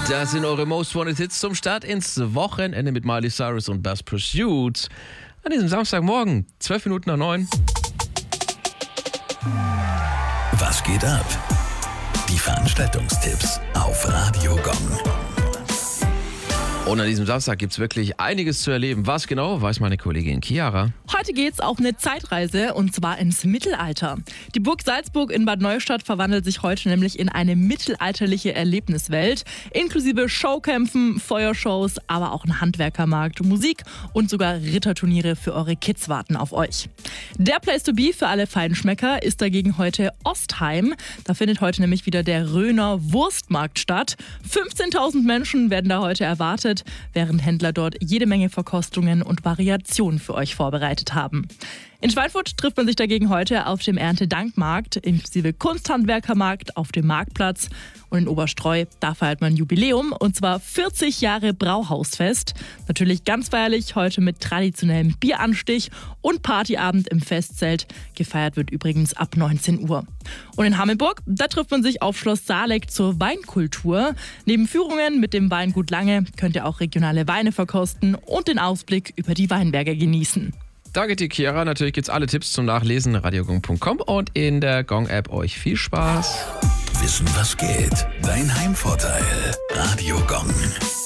Das sind eure Most Wanted Hits zum Start ins Wochenende mit Miley Cyrus und Bass Pursuit. An diesem Samstagmorgen, 12 Minuten nach 9. Was geht ab? Die Veranstaltungstipps auf Radio Gong. Und an diesem Samstag gibt es wirklich einiges zu erleben. Was genau, weiß meine Kollegin Chiara. Heute geht's auf eine Zeitreise und zwar ins Mittelalter. Die Burg Salzburg in Bad Neustadt verwandelt sich heute nämlich in eine mittelalterliche Erlebniswelt, inklusive Showkämpfen, Feuershows, aber auch ein Handwerkermarkt, Musik und sogar Ritterturniere für eure Kids warten auf euch. Der Place to be für alle Feinschmecker ist dagegen heute Ostheim. Da findet heute nämlich wieder der Röner Wurstmarkt statt. 15.000 Menschen werden da heute erwartet, während Händler dort jede Menge Verkostungen und Variationen für euch vorbereitet haben. In Schweinfurt trifft man sich dagegen heute auf dem Erntedankmarkt, inklusive Kunsthandwerkermarkt auf dem Marktplatz. Und in Oberstreu, da feiert man Jubiläum, und zwar 40 Jahre Brauhausfest. Natürlich ganz feierlich, heute mit traditionellem Bieranstich und Partyabend im Festzelt. Gefeiert wird übrigens ab 19 Uhr. Und in Hammelburg, da trifft man sich auf Schloss Saaleck zur Weinkultur. Neben Führungen mit dem Weingut Lange könnt ihr auch regionale Weine verkosten und den Ausblick über die Weinberge genießen. Danke dir, Chiara. Natürlich gibt's alle Tipps zum Nachlesen, radiogong.com und in der Gong-App. Euch viel Spaß. Wissen, was geht? Dein Heimvorteil. Radio Gong.